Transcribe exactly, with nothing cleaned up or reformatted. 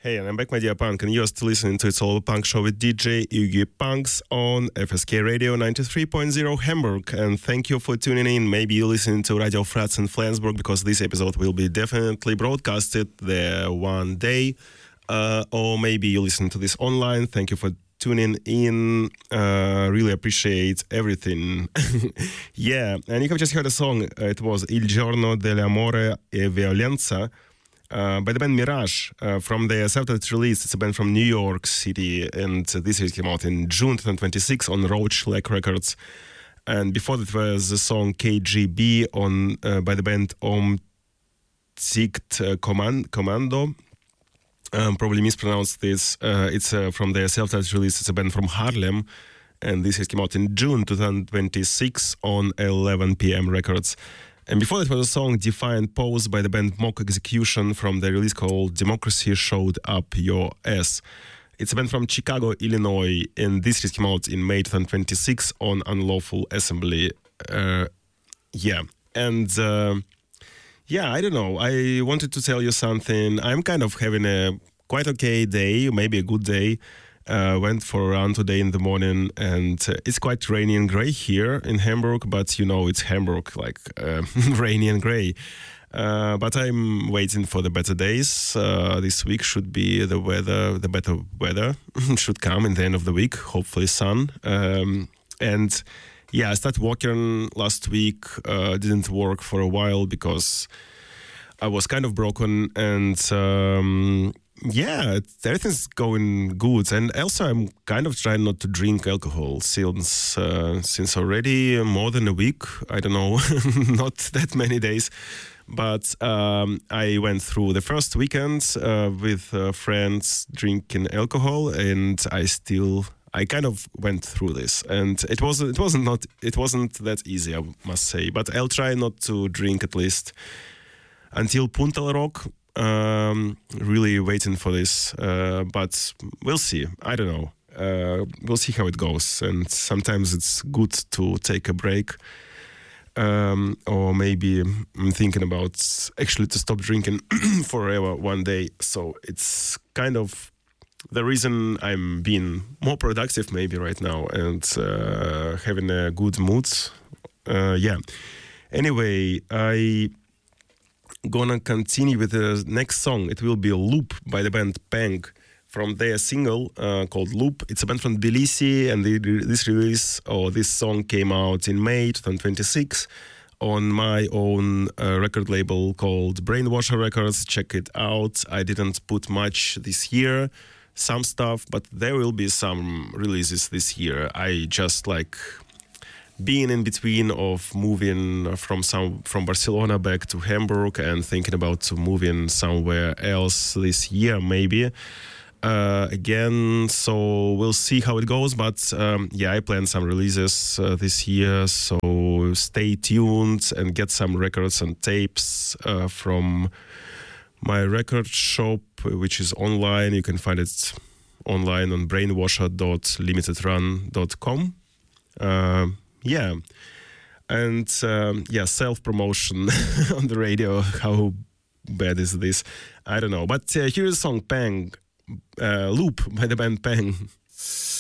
Hey, and I'm back, my dear punk, and you're still listening to It's All Over Punk Show with D J Iggy Punks on F S K Radio ninety-three point zero Hamburg. And thank you for tuning in. Maybe you're listening to Radio Fratz in Flensburg, because this episode will be definitely broadcasted there one day. Uh, or maybe you listen to this online. Thank you for tuning in. Uh, really appreciate everything. Yeah, and you have just heard a song. It was Il Giorno dell'Amore e Violenza. Uh, by the band Mirage, uh, from their self-titled release. It's a band from New York City, and uh, this release came out in June twenty twenty-six on Roachlag Records. And before that was the song K G B on uh, by the band Om Zicht uh, Command- Commando. Um, probably mispronounced this. Uh, it's uh, from their self-titled release. It's a band from Harlem, and this came out in June twenty twenty-six on eleven p.m. Records. And before that was a song Defiant Pose by the band Mock Execution from the release called Democracy Showed Up Your Ass. It's a band from Chicago, Illinois, and this release came out in May twenty twenty-six on Unlawful Assembly. Uh, yeah, and uh, yeah, I don't know. I wanted to tell you something. I'm kind of having a quite okay day, maybe a good day. Uh, went for a run today in the morning, and uh, it's quite rainy and gray here in Hamburg, but you know, it's Hamburg, like uh, rainy and gray. Uh, but I'm waiting for the better days. Uh, this week should be the weather, the better weather should come in the end of the week, hopefully sun. Um, and yeah, I started walking last week, uh, didn't work for a while because I was kind of broken, and um, yeah, everything's going good. And also, I'm kind of trying not to drink alcohol since uh, since already more than a week. I don't know, not that many days. But um, I went through the first weekend uh, with uh, friends drinking alcohol, and I still, I kind of went through this, and it wasn't, it wasn't not, it wasn't that easy, I must say. But I'll try not to drink at least until Punta Rock. Um, really waiting for this, uh, but we'll see. I don't know. Uh, we'll see how it goes. And sometimes it's good to take a break. Um, or maybe I'm thinking about actually to stop drinking forever one day. So it's kind of the reason I'm being more productive maybe right now, and uh, having a good mood. Uh, yeah. Anyway, I gonna continue with the next song. It will be a Loop by the band Pang from their single uh, called Loop. It's a band from Tbilisi, and the, this release or this song came out in May twenty twenty-six on my own uh, record label called Brainwasher Records. Check it out. I didn't put much this year, some stuff, but there will be some releases this year. I just like being in between of moving from some from Barcelona back to Hamburg and thinking about moving somewhere else this year maybe uh, again. So we'll see how it goes. But um, yeah, I plan some releases uh, this year. So stay tuned and get some records and tapes uh, from my record shop, which is online. You can find it online on brainwasher dot limited run dot com. Uh, Yeah, and um, yeah, self-promotion on the radio. How bad is this? I don't know. But uh, here's a song, Pang, uh, Loop by the band Pang.